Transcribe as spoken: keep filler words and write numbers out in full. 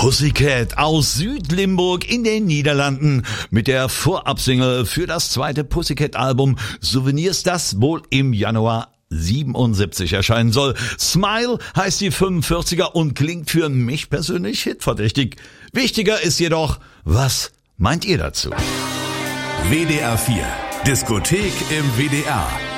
Pussycat aus Südlimburg in den Niederlanden mit der Vorabsingle für das zweite Pussycat-Album Souvenirs, das wohl im Januar siebenundsiebzig erscheinen soll. Smile heißt die fünfundvierziger und klingt für mich persönlich hitverdächtig. Wichtiger ist jedoch, was meint ihr dazu? W D R vier Diskothek im W D R.